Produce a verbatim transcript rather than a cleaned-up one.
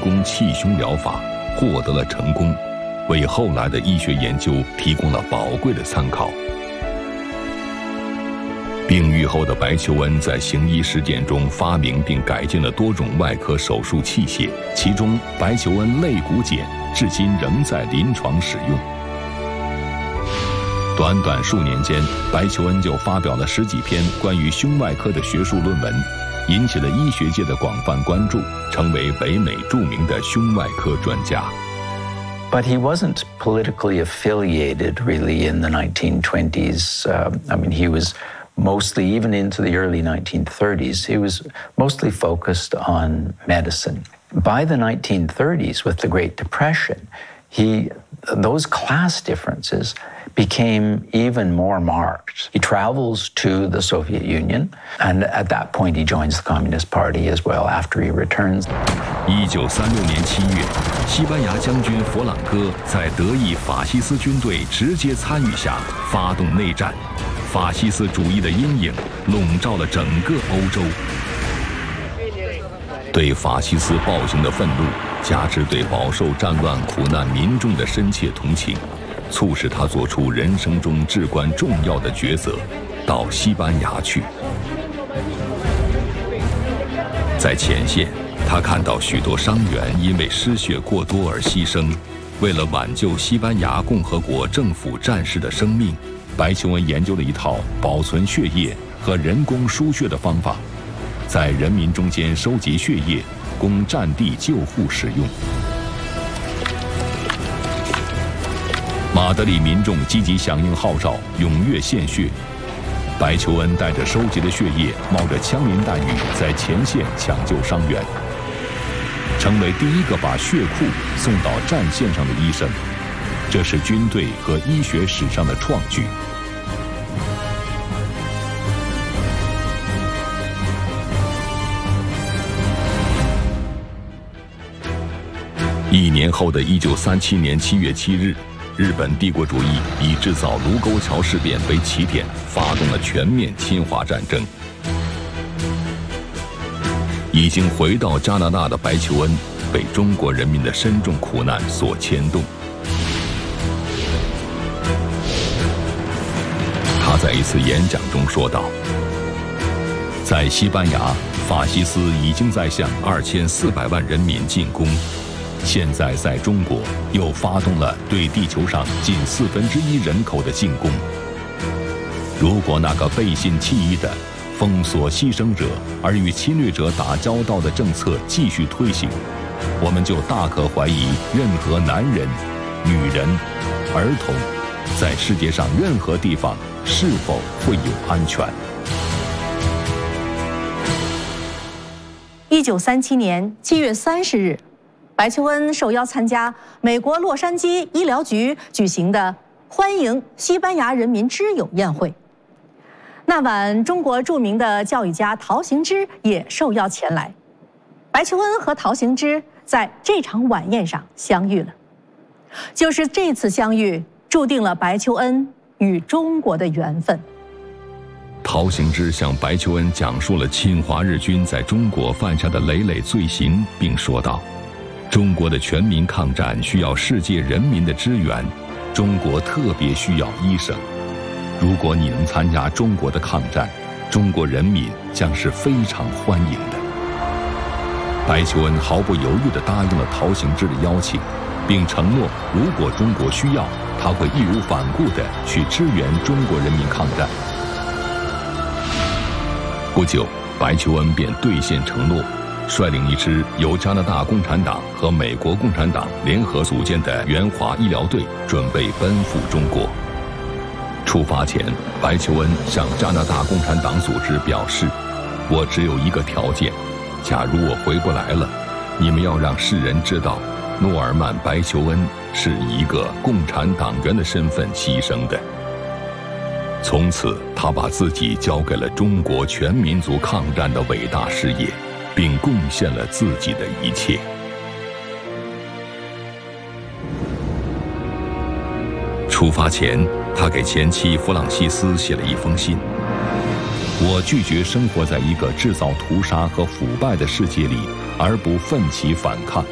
宫气胸疗法获得了成功，为后来的医学研究提供了宝贵的参考。病愈后的白求恩在行医实践中发明并改进了多种外科手术器械，其中白求恩肋骨剪至今仍在临床使用。短短数年间，白求恩就发表了十几篇关于胸外科的学术论文，引起了医学界的广泛关注，成为北美著名的胸外科专家。 But he wasn't politically affiliated really in the nineteen twenties. Um, I mean, he was mostly, even into the early nineteen thirties, he was mostly focused on medicine. By the nineteen thirties, with the Great Depression, he, those class differences became even more marked. He travels to the Soviet Union, and at that point he joins the Communist Party as well after he returns. 一九三六年七月，西班牙将军佛朗哥在德意法西斯军队直接参与下发动内战，法西斯主义的阴影笼罩了整个欧洲。对法西斯暴行的愤怒，加之对饱受战乱苦难民众的深切同情，促使他做出人生中至关重要的抉择，到西班牙去。在前线，他看到许多伤员因为失血过多而牺牲，为了挽救西班牙共和国政府战士的生命，白求恩研究了一套保存血液和人工输血的方法，在人民中间收集血液，供战地救护使用。马德里民众积极响应号召，踊跃献血。白求恩带着收集的血液，冒着枪林弹雨，在前线抢救伤员，成为第一个把血库送到战线上的医生。这是军队和医学史上的创举。一年后的一九三七年七月七日，日本帝国主义以制造卢沟桥事变为起点，发动了全面侵华战争。已经回到加拿大的白求恩，被中国人民的深重苦难所牵动。他在一次演讲中说道：“在西班牙，法西斯已经在向二千四百万人民进攻。现在在中国又发动了对地球上近四分之一人口的进攻。如果那个背信弃义的、封锁牺牲者而与侵略者打交道的政策继续推行，我们就大可怀疑任何男人、女人、儿童在世界上任何地方是否会有安全。” 一九三七年七月三十日。白求恩受邀参加美国洛杉矶医疗局举行的欢迎西班牙人民之友宴会。那晚，中国著名的教育家陶行知也受邀前来。白求恩和陶行知在这场晚宴上相遇了。就是这次相遇，注定了白求恩与中国的缘分。 陶行知向白求恩讲述了侵华日军在中国犯下的累累罪行，并说道：“中国的全民抗战需要世界人民的支援，中国特别需要医生。如果你能参加中国的抗战，中国人民将是非常欢迎的。”白求恩毫不犹豫地答应了陶行知的邀请，并承诺如果中国需要，他会义无反顾地去支援中国人民抗战。不久，白求恩便兑现承诺，率领一支由加拿大共产党和美国共产党联合组建的援华医疗队，准备奔赴中国。出发前，白求恩向加拿大共产党组织表示：“我只有一个条件，假如我回不来了，你们要让世人知道，诺尔曼·白求恩是以一个共产党员的身份牺牲的。”从此，他把自己交给了中国全民族抗战的伟大事业，并贡献了自己的一切。出发前，他给前妻弗朗西斯写了一封信：“我拒绝生活在一个制造屠杀和腐败的世界里，而不奋起反抗。